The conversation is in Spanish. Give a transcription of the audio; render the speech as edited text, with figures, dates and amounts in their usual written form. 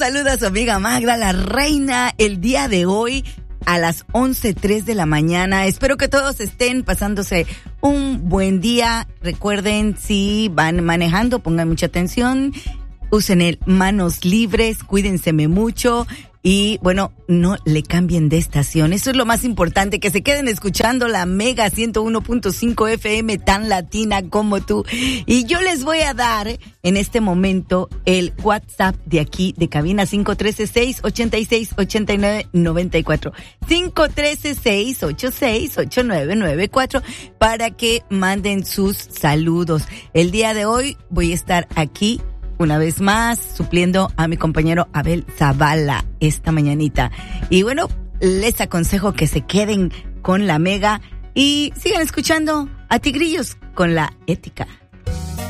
saluda a su amiga Magda, la reina, el día de hoy a las 11:03 de la mañana. Espero que todos estén pasándose un buen día. Recuerden, si van manejando, pongan mucha atención, usen manos libres, cuídense mucho. Y bueno, no le cambien de estación. Eso es lo más importante, que se queden escuchando la Mega 101.5 FM, tan latina como tú. Y yo les voy a dar en este momento el WhatsApp de aquí, de cabina, 513-686-8994. 513-686-8994 para que manden sus saludos. El día de hoy voy a estar aquí una vez más, supliendo a mi compañero Abel Zavala esta mañanita. Y bueno, les aconsejo que se queden con la Mega y sigan escuchando a Tigrillos con la ética.